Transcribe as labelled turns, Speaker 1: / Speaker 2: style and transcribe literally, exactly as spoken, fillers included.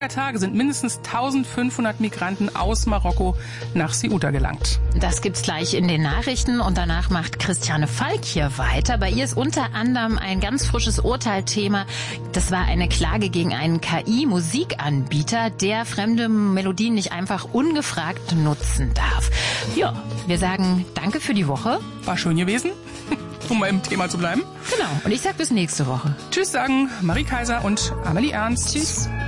Speaker 1: Tage sind mindestens eintausendfünfhundert Migranten aus Marokko nach Ceuta gelangt.
Speaker 2: Das gibt's gleich in den Nachrichten und danach macht Christiane Falk hier weiter. Bei ihr ist unter anderem ein ganz frisches Urteil Thema. Das war eine Klage gegen einen K I-Musikanbieter, der fremde Melodien nicht einfach ungefragt nutzen darf. Ja, wir sagen danke für die Woche.
Speaker 1: War schön gewesen, um mal im Thema zu bleiben.
Speaker 2: Genau, und ich sag bis nächste Woche.
Speaker 1: Tschüss sagen Marie Kaiser und Amelie Ernst.
Speaker 2: Tschüss.